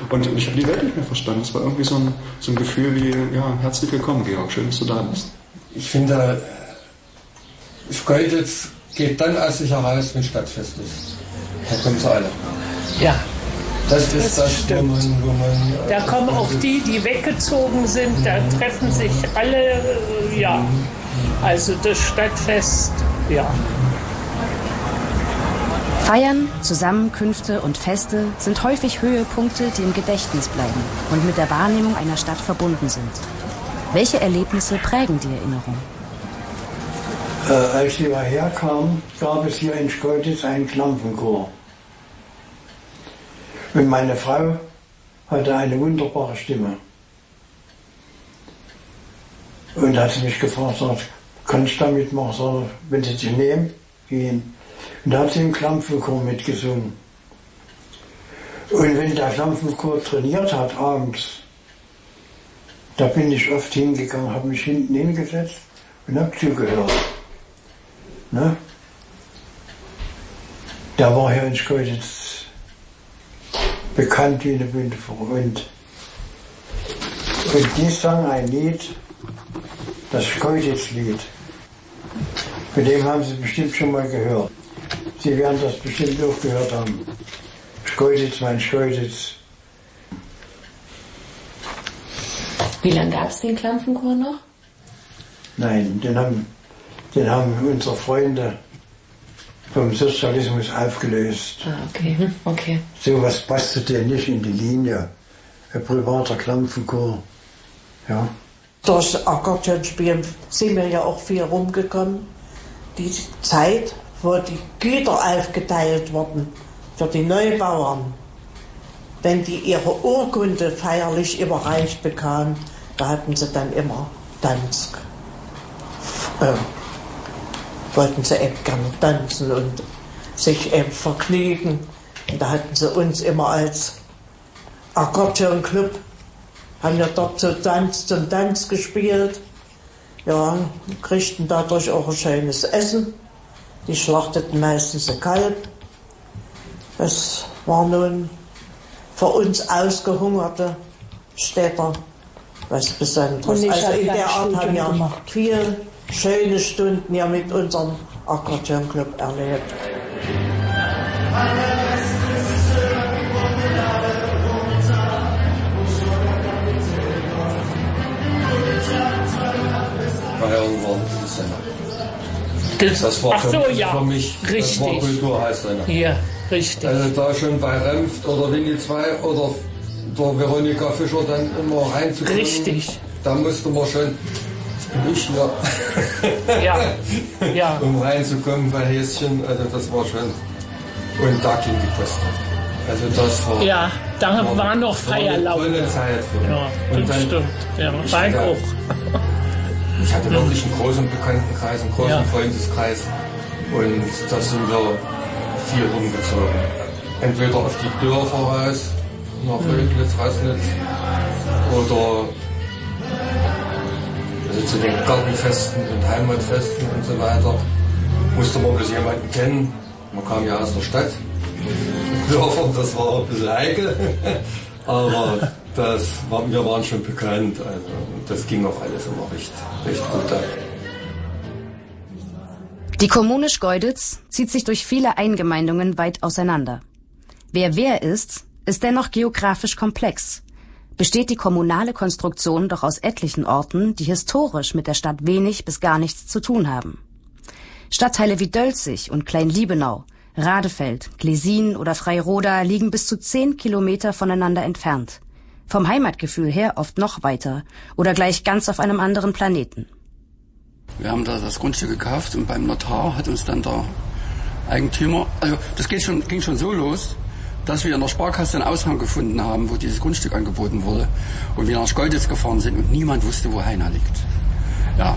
Und ich habe die Welt nicht mehr verstanden. Es war irgendwie so ein Gefühl wie, ja, herzlich willkommen, Georg, schön, dass du da bist. Ich finde, Schkeuditz geht dann aus sich heraus, wenn Stadtfest ist. Da kommen sie alle. Ja. Das ist das, stimmt. wo man da kommen auch die weggezogen sind, da treffen sich alle, ja. Also das Stadtfest, ja. Feiern, Zusammenkünfte und Feste sind häufig Höhepunkte, die im Gedächtnis bleiben und mit der Wahrnehmung einer Stadt verbunden sind. Welche Erlebnisse prägen die Erinnerung? Als ich hierher kam, gab es hier in Schkeuditz einen Klampfenchor. Und meine Frau hatte eine wunderbare Stimme. Und da hat sie mich gefragt, sagt, kann ich da mitmachen? Sagt, wenn sie dich nehmen, gehen. Und da hat sie im Klampfenchor mitgesungen. Und wenn der Klampfenchor trainiert hat abends, da bin ich oft hingegangen, habe mich hinten hingesetzt und habe zugehört. Ne? Der war hier in Schkeuditz bekannt wie eine Bunte und die sang ein Lied, das Schkeuditz-Lied. Bei dem haben Sie bestimmt schon mal gehört. Sie werden das bestimmt auch gehört haben. Schkeuditz, mein Schkeuditz. Wie lange gab es den Klampfenchor noch? Nein, den haben unsere Freunde vom Sozialismus aufgelöst. Ah, okay. So was passte dir nicht in die Linie. Ein privater Klampfenchor. Ja. Durch Akkordeonspielen sind wir ja auch viel rumgekommen. Die Zeit, wo die Güter aufgeteilt wurden für die Neubauern. Wenn die ihre Urkunde feierlich überreicht bekamen, da hatten sie dann immer Tanz. Wollten sie eben gerne tanzen und sich eben vergnügen. Und da hatten sie uns immer als Akkordeonclub, haben ja dort zum Tanz gespielt. Ja, kriegten dadurch auch ein schönes Essen. Die schlachteten meistens ein Kalb. Das war nun für uns ausgehungerte Städter was Besonderes. Also in der Art haben wir viele schöne Stunden ja mit unserem Akkordeonclub erlebt. Das war für mich, richtig. Das war Kulturheißsender. Ja, richtig. Also da schon bei Remft oder Winnie 2 oder der Veronika Fischer dann immer reinzukommen. Richtig. Da musste man schon, das bin ich hier, ja. um reinzukommen bei Häschen, also das war schon, und da ging die Post. Also das war, ja, da war noch Feierlaune. Tolle Zeit für ja, und das stimmt. Ja, Frank auch. Ich hatte wirklich einen großen Bekanntenkreis, einen großen Freundeskreis und da sind wir viel rumgezogen. Entweder auf die Dörfer raus, nach Rödlitz, Rassnitz oder also zu den Gartenfesten und Heimatfesten und so weiter. Musste man bloß jemanden kennen. Man kam ja aus der Stadt. Dörfer, das war ein bisschen heikel, aber wir waren schon bekannt, also das ging auch alles immer recht gut ab. Die Kommune Schkeuditz zieht sich durch viele Eingemeindungen weit auseinander. Wer ist dennoch geografisch komplex. Besteht die kommunale Konstruktion doch aus etlichen Orten, die historisch mit der Stadt wenig bis gar nichts zu tun haben. Stadtteile wie Dölzig und Klein-Liebenau, Radefeld, Glesin oder Freiroda liegen bis zu 10 Kilometer voneinander entfernt. Vom Heimatgefühl her oft noch weiter oder gleich ganz auf einem anderen Planeten. Wir haben da das Grundstück gekauft und beim Notar hat uns dann der Eigentümer, also das ging schon so los, dass wir in der Sparkasse einen Aushang gefunden haben, wo dieses Grundstück angeboten wurde und wir nach Schkeuditz gefahren sind und niemand wusste, wo Heiner liegt. Ja.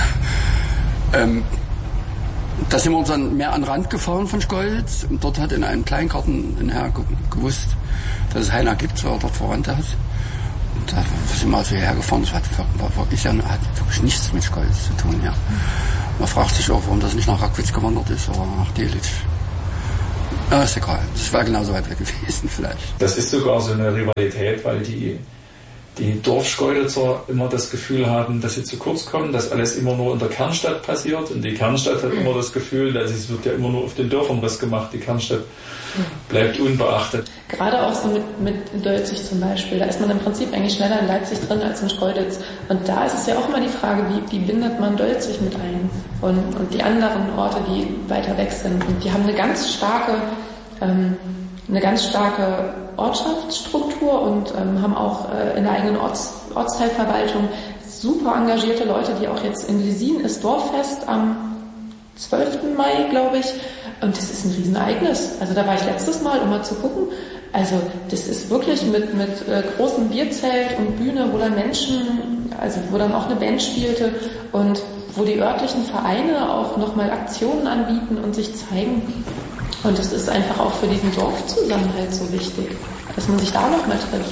Da sind wir uns dann mehr an den Rand gefahren von Schkeuditz und dort hat in einem Kleingarten ein Herr gewusst, dass es Heiner gibt, weil er dort Verwandte hat. Und da sind wir also hierher gefahren, das hat wirklich nichts mit Schkeuditz zu tun. Ja. Man fragt sich auch, warum das nicht nach Rackwitz gewandert ist oder nach Delitzsch. Ja, ist egal. Das wäre genauso weit weg gewesen vielleicht. Das ist sogar so eine Rivalität, weil die Dorfschkeuditzer immer das Gefühl haben, dass sie zu kurz kommen, dass alles immer nur in der Kernstadt passiert. Und die Kernstadt hat immer das Gefühl, dass es wird ja immer nur auf den Dörfern was gemacht. Die Kernstadt bleibt unbeachtet. Gerade auch so mit Dölzig zum Beispiel. Da ist man im Prinzip eigentlich schneller in Leipzig drin als in Schkeuditz. Und da ist es ja auch immer die Frage, wie bindet man Dölzig mit ein? Und die anderen Orte, die weiter weg sind. Und die haben eine ganz starke Ortschaftsstruktur und haben auch in der eigenen Ortsteilverwaltung super engagierte Leute, die auch jetzt in Lesin ist Dorffest am 12. Mai, glaube ich. Und das ist ein Riesenereignis. Also da war ich letztes Mal, um mal zu gucken. Also das ist wirklich mit großem Bierzelt und Bühne, wo dann Menschen, also wo dann auch eine Band spielte und wo die örtlichen Vereine auch nochmal Aktionen anbieten und sich zeigen. Und es ist einfach auch für diesen Dorfzusammenhalt so wichtig, dass man sich da nochmal trifft.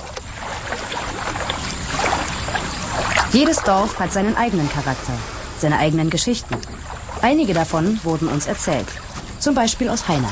Jedes Dorf hat seinen eigenen Charakter, seine eigenen Geschichten. Einige davon wurden uns erzählt. Zum Beispiel aus Heiner.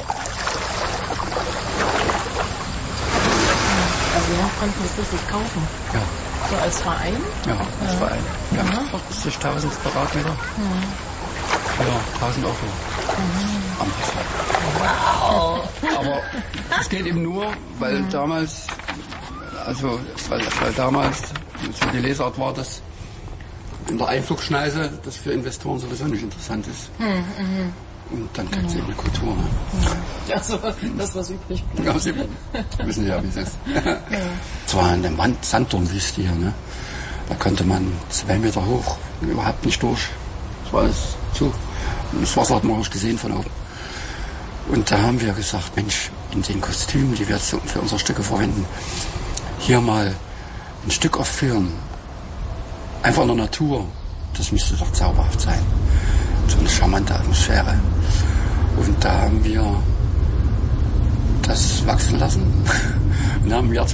Also wir konnten es richtig kaufen. Ja. So als Verein? Ja, als Verein. Ja, 40.000 Quadratmeter. Für 1.000 Euro. Am Tag. Wow! Aber es geht eben nur, weil damals, weil damals so die Lesart war, dass in der Einflugschneise das für Investoren sowieso nicht interessant ist. Und dann gibt es eben eine Kultur. Ne? Ja, so, das was übrig bleibt. Ja, Sie wissen ja, wie es ist. Es war eine Sandturmwüste hier. Ne? Da konnte man 2 Meter hoch überhaupt nicht durch. Das war alles zu. Und das Wasser hat man auch gesehen von oben. Und da haben wir gesagt, Mensch, in den Kostümen, die wir jetzt für unsere Stücke verwenden, hier mal ein Stück aufführen. Einfach in der Natur. Das müsste doch zauberhaft sein. So eine charmante Atmosphäre. Und da haben wir das wachsen lassen. Und haben im Jahr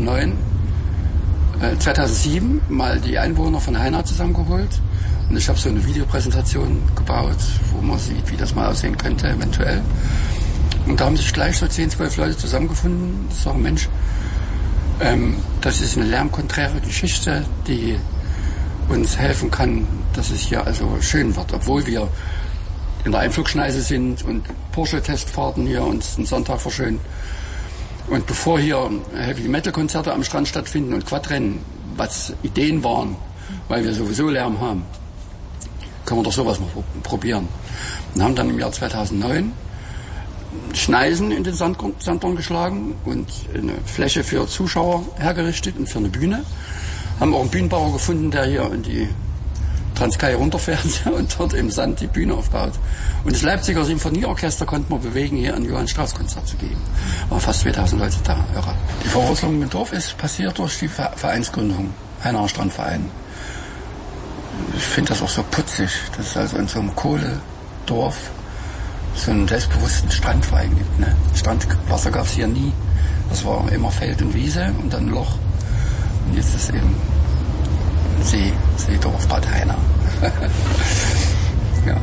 2007 mal die Einwohner von Heiner zusammengeholt. Und ich habe so eine Videopräsentation gebaut, wo man sieht, wie das mal aussehen könnte, eventuell. Und da haben sich gleich so 10, 12 Leute zusammengefunden. Das sagen, Mensch, das ist eine lärmkonträre Geschichte, die uns helfen kann, dass es hier also schön wird, obwohl wir in der Einflugschneise sind und Porsche-Testfahrten hier uns den Sonntag verschönen. Und bevor hier Heavy-Metal-Konzerte am Strand stattfinden und Quadrennen, was Ideen waren, weil wir sowieso Lärm haben, können wir doch sowas mal probieren. Und haben dann im Jahr 2009 Schneisen in den Sanddorn geschlagen und eine Fläche für Zuschauer hergerichtet und für eine Bühne. Haben auch einen Bühnenbauer gefunden, der hier in die Transkei runterfährt und dort im Sand die Bühne aufbaut. Und das Leipziger Symphonieorchester konnte man bewegen, hier ein Johann Strauss Konzert zu geben. Waren fast 2000 Leute da. Irre. Die Verwurzelung im Dorf ist passiert durch die Vereinsgründung, Heiner Strandverein. Ich finde das auch so putzig, dass es also in so einem Kohledorf so einen selbstbewussten Strandverein gibt. Ne? Strandwasser gab es hier nie. Das war immer Feld und Wiese und dann ein Loch. Und jetzt ist eben Seedorf Bad Heiner. Ja.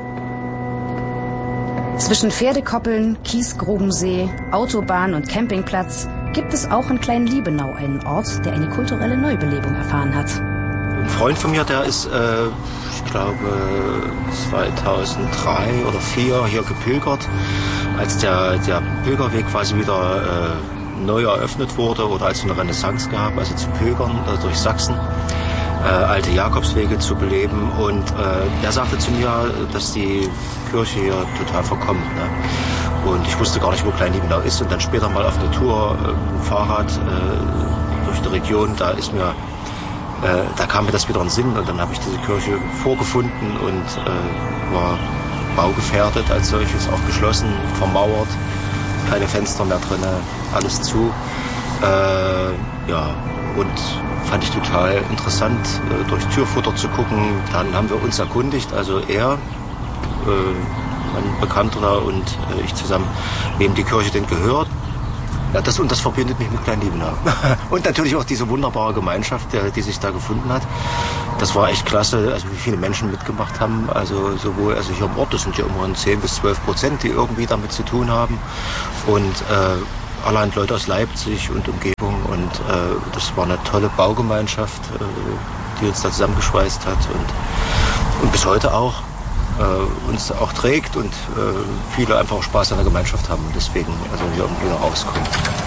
Zwischen Pferdekoppeln, Kiesgrubensee, Autobahn und Campingplatz gibt es auch in Klein-Liebenau einen Ort, der eine kulturelle Neubelebung erfahren hat. Ein Freund von mir, der ist, ich glaube, 2003 oder 2004 hier gepilgert, als der Pilgerweg quasi wieder neu eröffnet wurde oder als es eine Renaissance gab, also zu pilgern durch Sachsen, alte Jakobswege zu beleben. Und er sagte zu mir, dass die Kirche hier total verkommt. Ne? Und ich wusste gar nicht, wo Klein-Liebenau ist. Und dann später mal auf der Tour mit dem Fahrrad durch die Region, da kam mir das wieder in den Sinn. Und dann habe ich diese Kirche vorgefunden und war baugefährdet als solches, auch geschlossen, vermauert, keine Fenster mehr drin, alles zu. Ja, und fand ich total interessant, durch Türfutter zu gucken. Dann haben wir uns erkundigt, also er, mein Bekannter und ich zusammen, wem die Kirche denn gehört. Ja, das verbindet mich mit Klein-Liebenau. Und natürlich auch diese wunderbare Gemeinschaft, die sich da gefunden hat. Das war echt klasse, also wie viele Menschen mitgemacht haben. Also sowohl, also hier im Ort, das sind ja immerhin 10-12%, die irgendwie damit zu tun haben. Und allein Leute aus Leipzig und Umgebung. Und das war eine tolle Baugemeinschaft, die uns da zusammengeschweißt hat. Und bis heute auch uns auch trägt und viele einfach auch Spaß an der Gemeinschaft haben und deswegen also hier irgendwie noch rauskommen.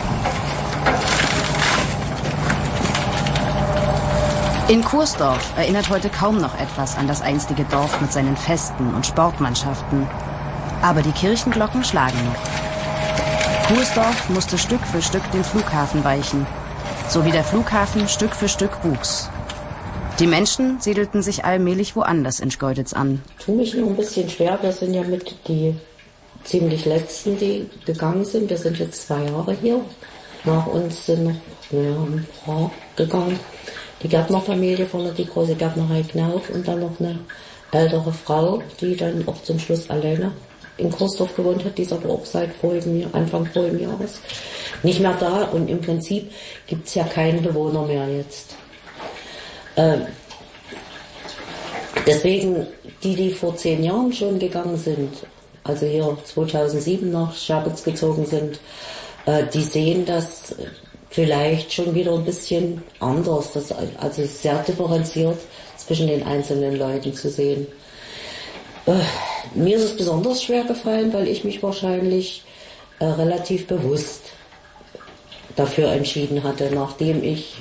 In Kursdorf erinnert heute kaum noch etwas an das einstige Dorf mit seinen Festen und Sportmannschaften. Aber die Kirchenglocken schlagen noch. Kursdorf musste Stück für Stück dem Flughafen weichen, so wie der Flughafen Stück für Stück wuchs. Die Menschen siedelten sich allmählich woanders in Schkeuditz an. Tue mich noch ein bisschen schwer. Wir sind ja mit die ziemlich Letzten, die gegangen sind. Wir sind jetzt 2 Jahre hier. Nach uns sind noch ein paar gegangen. Die Gärtnerfamilie vorne, die große Gärtnerei Knauf und dann noch eine ältere Frau, die dann auch zum Schluss alleine in Kursdorf gewohnt hat. Die ist aber auch seit Anfang vorigen Jahres nicht mehr da. Und im Prinzip gibt es ja keinen Bewohner mehr jetzt. Deswegen, die vor 10 Jahren schon gegangen sind, also hier 2007 nach Scherbitz gezogen sind, die sehen das vielleicht schon wieder ein bisschen anders, also sehr differenziert zwischen den einzelnen Leuten zu sehen. Mir ist es besonders schwer gefallen, weil ich mich wahrscheinlich relativ bewusst dafür entschieden hatte, nachdem ich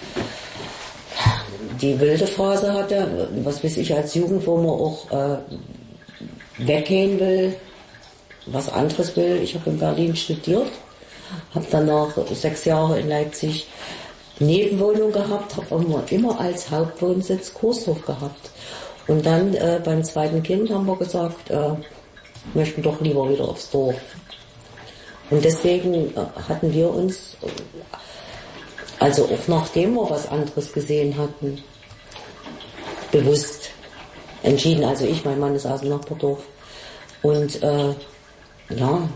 die wilde Phase hatte, was weiß ich, als Jugend, wo man auch weggehen will, was anderes will. Ich habe in Berlin studiert, habe danach 6 Jahre in Leipzig Nebenwohnung gehabt, habe aber immer als Hauptwohnsitz Kursdorf gehabt. Und dann beim zweiten Kind haben wir gesagt, möchten doch lieber wieder aufs Dorf. Und deswegen hatten wir uns, also auch nachdem wir was anderes gesehen hatten, bewusst entschieden. Also mein Mann ist aus dem Nachbardorf. Und ja,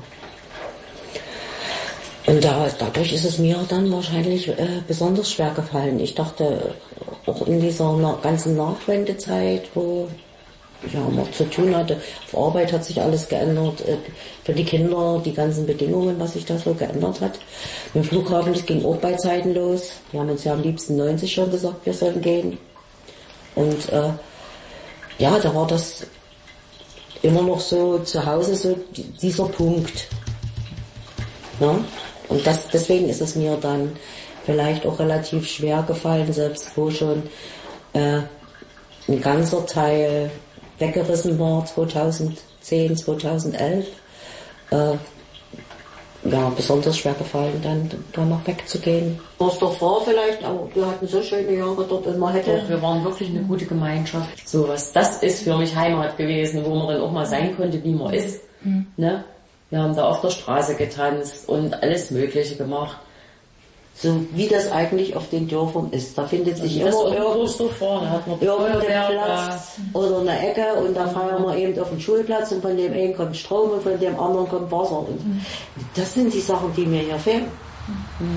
und dadurch ist es mir dann wahrscheinlich besonders schwer gefallen. Ich dachte, auch in dieser ganzen Nachwendezeit, wo man zu tun hatte, auf Arbeit hat sich alles geändert, für die Kinder, die ganzen Bedingungen, was sich da so geändert hat. Mit dem Flughafen, das ging auch bei Zeiten los. Die haben uns ja am liebsten 90 schon gesagt, wir sollen gehen. Und da war das immer noch so zu Hause, so dieser Punkt. Ja? Und deswegen ist es mir dann vielleicht auch relativ schwer gefallen, selbst wo schon ein ganzer Teil weggerissen war, 2010, 2011, besonders schwer gefallen, dann noch wegzugehen. Was doch war vielleicht, aber wir hatten so schöne Jahre dort und man hätte... Doch, wir waren wirklich eine gute Gemeinschaft. Sowas, das ist für mich Heimat gewesen, wo man dann auch mal sein konnte, wie man ist. Ne? Wir haben da auf der Straße getanzt und alles Mögliche gemacht. So wie das eigentlich auf den Dörfern ist. Da findet sich immer irgendein Platz oder eine Ecke und da feiern wir eben auf den Schulplatz und von dem einen kommt Strom und von dem anderen kommt Wasser. Und das sind die Sachen, die mir hier fehlen.